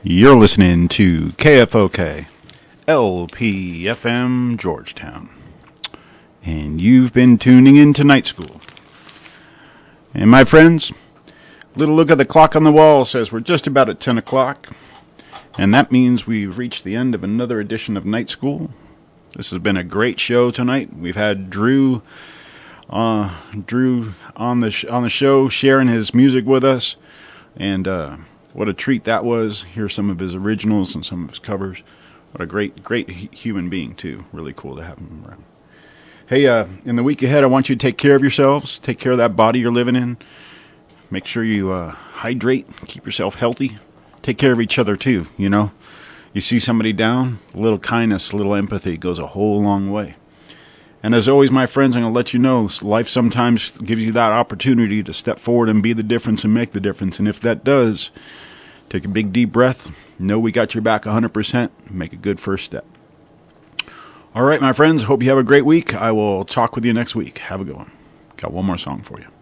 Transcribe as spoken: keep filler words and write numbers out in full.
You're listening to K F O K, L P F M Georgetown, and you've been tuning in to Night School. And my friends, little look at the clock on the wall says we're just about at ten o'clock, and that means we've reached the end of another edition of Night School. This has been a great show tonight. We've had Drew, uh, Drew on the sh- on the show sharing his music with us, and uh, what a treat that was. Hear some of his originals and some of his covers. What a great, great human being, too. Really cool to have him around. Hey, uh, in the week ahead, I want you to take care of yourselves. Take care of that body you're living in. Make sure you uh, hydrate. Keep yourself healthy. Take care of each other, too, you know. You see somebody down, a little kindness, a little empathy goes a whole long way. And as always, my friends, I'm going to let you know, life sometimes gives you that opportunity to step forward and be the difference and make the difference. And if that does, take a big deep breath. Know we got your back one hundred percent. Make a good first step. All right, my friends, hope you have a great week. I will talk with you next week. Have a good one. Got one more song for you.